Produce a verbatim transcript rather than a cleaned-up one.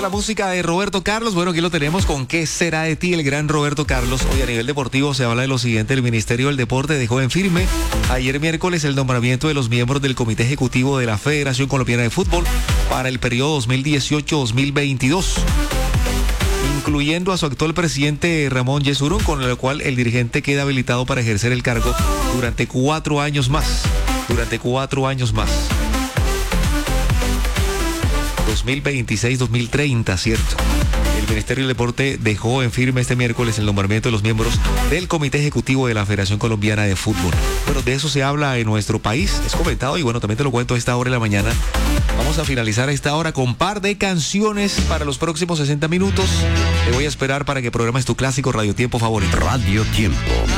la música de Roberto Carlos. Bueno, aquí lo tenemos con ¿Qué será de ti? El gran Roberto Carlos. Hoy a nivel deportivo se habla de lo siguiente. El Ministerio del Deporte dejó en firme ayer miércoles el nombramiento de los miembros del Comité Ejecutivo de la Federación Colombiana de Fútbol para el periodo dos mil dieciocho dos mil veintidós. Incluyendo a su actual presidente Ramón Yesurún, con lo cual el dirigente queda habilitado para ejercer el cargo durante cuatro años más. Durante cuatro años más. dos mil veintiséis dos mil treinta, ¿cierto? El Ministerio del Deporte dejó en firme este miércoles el nombramiento de los miembros del Comité Ejecutivo de la Federación Colombiana de Fútbol. Bueno, de eso se habla en nuestro país, es comentado y bueno, también te lo cuento a esta hora de la mañana. Vamos a finalizar a esta hora con un par de canciones para los próximos sesenta minutos. Te voy a esperar para que programes tu clásico Radio Tiempo favorito. Radio Tiempo.